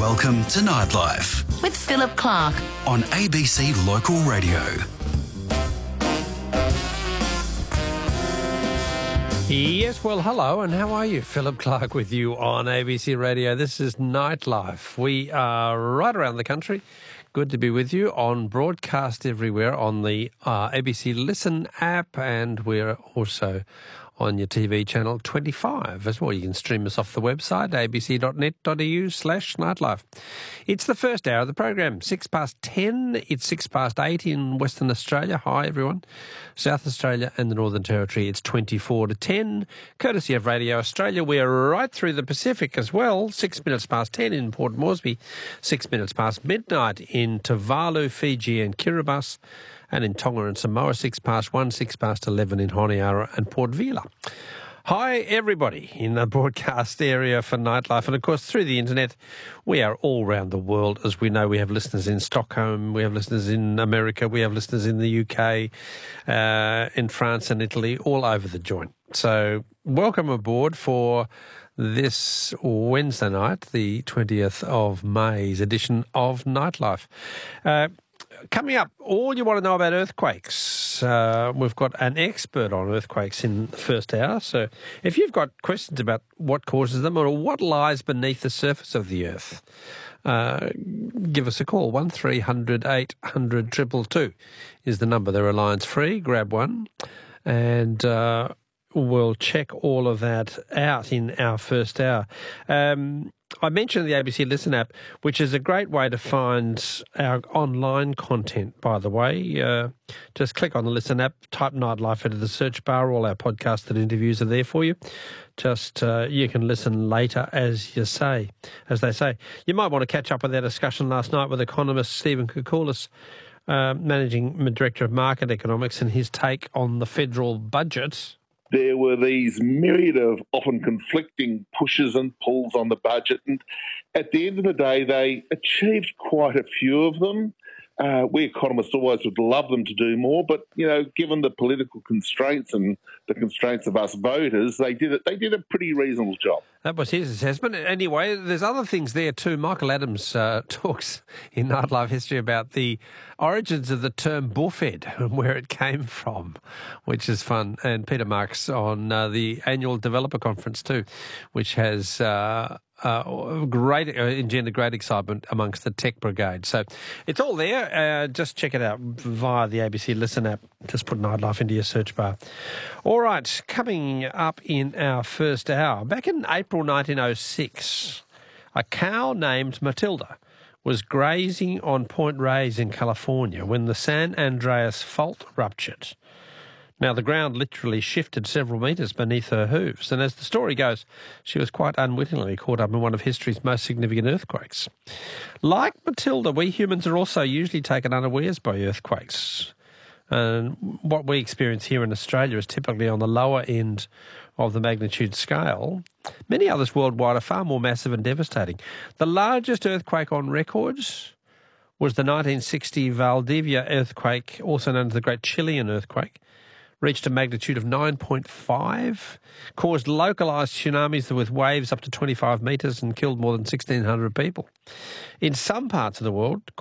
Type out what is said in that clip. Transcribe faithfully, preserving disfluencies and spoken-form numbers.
Welcome to Nightlife with Philip Clark on A B C Local Radio. Yes, well, hello, and how are you? Philip Clark with you on A B C Radio. This is Nightlife. We are right around the country. Good to be with you on broadcast everywhere on the uh, A B C Listen app, and we're also on your T V channel twenty-five as well. You can stream us off the website, abc.net.au slash nightlife. It's the first hour of the program, six past ten. It's six past eight in Western Australia. Hi, everyone. South Australia and the Northern Territory, it's twenty-four to ten. Courtesy of Radio Australia, we're right through the Pacific as well. Six minutes past ten in Port Moresby, six minutes past midnight in Tuvalu, Fiji and Kiribati, and in Tonga and Samoa, six past one, six past eleven in Honiara and Port Vila. Hi, everybody in the broadcast area for Nightlife. And, of course, through the internet, we are all around the world. As we know, we have listeners in Stockholm, we have listeners in America, we have listeners in the U K, uh, in France and Italy, all over the joint. So welcome aboard for this Wednesday night, the twentieth of May's edition of Nightlife. Uh, Coming up, all you want to know about earthquakes. Uh, we've got an expert on earthquakes in the first hour. So if you've got questions about what causes them or what lies beneath the surface of the earth, uh, give us a call. one three hundred eight hundred two two two is the number. They're Alliance free. Grab one. And uh, we'll check all of that out in our first hour. Um I mentioned the A B C Listen app, which is a great way to find our online content, by the way. Uh, just click on the Listen app, type Nightlife into the search bar. All our podcasts and interviews are there for you. Just uh, you can listen later, as you say, as they say. You might want to catch up with our discussion last night with economist Stephen Koukoulas, uh, Managing Director of Market Economics, and his take on the federal budget. There were these myriad of often conflicting pushes and pulls on the budget. And at the end of the day, they achieved quite a few of them. Uh, we economists always would love them to do more, but, you know, given the political constraints and the constraints of us voters, they did it. They did a pretty reasonable job. That was his assessment. Anyway, there's other things there too. Michael Adams uh, talks in Nightlife History about the origins of the term buffet and where it came from, which is fun. And Peter Marks on uh, the annual developer conference too, which has uh, uh, great uh, engendered great excitement amongst the tech brigade. So it's all there. Uh, just check it out via the A B C Listen app. Just put Nightlife into your search bar. All right, coming up in our first hour, back in April nineteen oh six, a cow named Matilda was grazing on Point Reyes in California when the San Andreas Fault ruptured. Now, the ground literally shifted several metres beneath her hooves, and as the story goes, she was quite unwittingly caught up in one of history's most significant earthquakes. Like Matilda, we humans are also usually taken unawares by earthquakes. And what we experience here in Australia is typically on the lower end of the magnitude scale. Many others worldwide are far more massive and devastating. The largest earthquake on record was the nineteen sixty Valdivia earthquake, also known as the Great Chilean Earthquake. Reached a magnitude of nine point five, caused localised tsunamis with waves up to twenty-five metres and killed more than sixteen hundred people. In some parts of the world,